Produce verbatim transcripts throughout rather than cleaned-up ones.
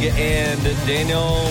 and Daniel.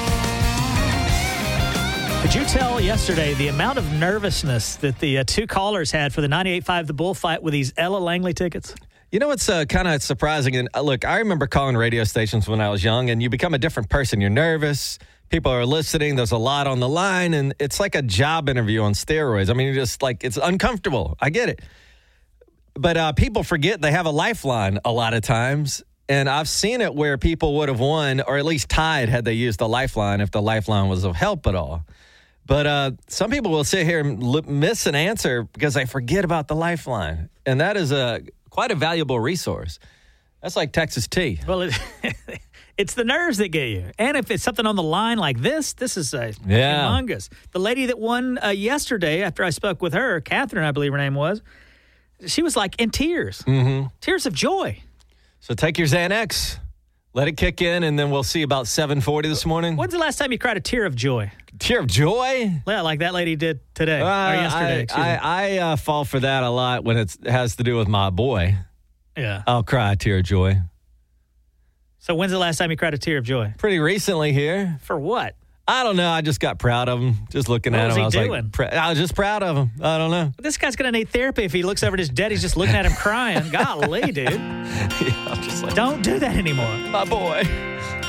Could you tell yesterday the amount of nervousness that the uh, two callers had for the ninety-eight point five The Bullfight with these Ella Langley tickets? You know what's uh, kind of surprising? And uh, look, I remember calling radio stations when I was young, and you become a different person. You're nervous. People are listening. There's a lot on the line, and it's like a job interview on steroids. I mean, you're just like, it's uncomfortable. I get it. But uh, people forget they have a lifeline a lot of times. And I've seen it where people would have won, or at least tied, had they used the lifeline, if the lifeline was of help at all. But uh, some people will sit here and l- miss an answer because they forget about the lifeline. And that is a quite a valuable resource. That's like Texas tea. Well, it, it's the nerves that get you. And if it's something on the line like this, this is a Yeah. humongous. The lady that won uh, yesterday, after I spoke with her, Catherine, I believe her name was, she was like in tears. Mm-hmm. Tears of joy. So take your Xanax, let it kick in, and then we'll see about seven forty this morning. When's the last time you cried a tear of joy? Tear of joy? Yeah, like that lady did today, Uh, or yesterday, I, excuse I, me. I uh, fall for that a lot when it's, it has to do with my boy. Yeah. I'll cry a tear of joy. So when's the last time you cried a tear of joy? Pretty recently here. For what? I don't know. I just got proud of him. Just looking What at was him, he I was doing? like, pr- I was just proud of him. I don't know. This guy's going to need therapy if he looks over at his dad. He's just looking at him crying. Golly, dude. Yeah, I'm just like, Don't do that anymore. my boy.